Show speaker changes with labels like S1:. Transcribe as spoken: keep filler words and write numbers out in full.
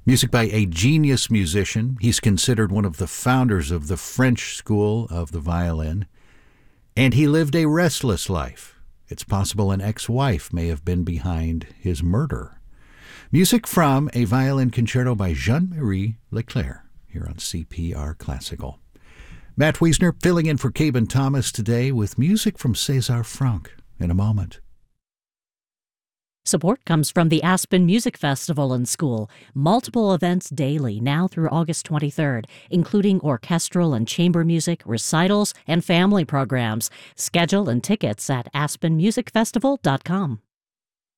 S1: Music by a genius musician. He's considered one of the founders of the French school of the violin. And he lived a restless life. It's possible an ex-wife may have been behind his murder. Music from a violin concerto by Jean-Marie Leclerc here on C P R Classical. Matt Wiesner filling in for Caben Thomas today with music from César Franck in a moment.
S2: Support comes from the Aspen Music Festival and School. Multiple events daily now through August twenty-third, including orchestral and chamber music, recitals, and family programs. Schedule and tickets at aspen music festival dot com.